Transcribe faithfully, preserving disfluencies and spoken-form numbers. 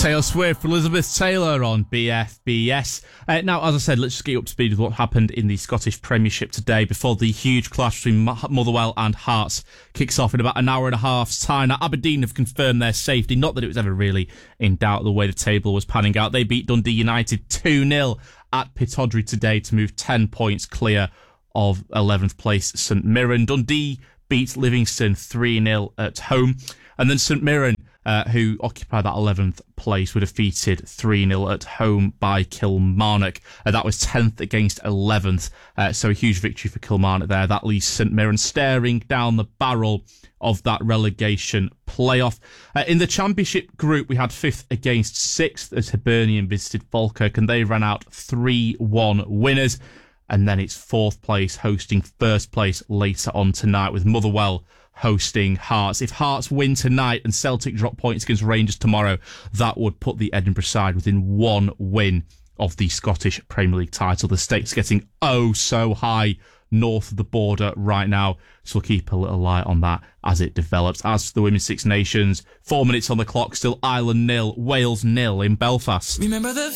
Taylor Swift, Elizabeth Taylor on B F B S. Uh, now, as I said, let's just get you up to speed with what happened in the Scottish Premiership today before the huge clash between Motherwell and Hearts kicks off in about an hour and a half's time. Now, Aberdeen have confirmed their safety, not that it was ever really in doubt the way the table was panning out. They beat Dundee United two nil at Pittodrie today to move ten points clear of eleventh place St Mirren. Dundee beat Livingston three nil at home, and then St Mirren, Uh, who occupy that eleventh place, were defeated three nil at home by Kilmarnock. Uh, that was tenth against eleventh, uh, so a huge victory for Kilmarnock there. That leaves St Mirren staring down the barrel of that relegation playoff. Uh, in the Championship group, we had fifth against sixth as Hibernian visited Falkirk, and they ran out three one winners. And then it's fourth place hosting first place later on tonight, with Motherwell hosting Hearts. If Hearts win tonight and Celtic drop points against Rangers tomorrow, that would put the Edinburgh side within one win of the Scottish Premier League title. The stakes getting oh so high north of the border right now, so we'll keep a little eye on that as it develops. As for the Women's Six Nations, four minutes on the clock, still Ireland nil, Wales nil in Belfast. Remember the